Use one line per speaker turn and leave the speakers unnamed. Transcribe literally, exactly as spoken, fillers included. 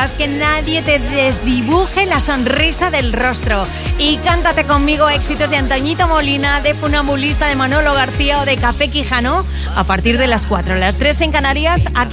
hagas que nadie te desdibuje la sonrisa del rostro. Y cántate conmigo éxitos de Antoñito Molina, de Funambulista, de Manolo García o de Café Quijano a partir de las cuatro, las tres en Canarias, aquí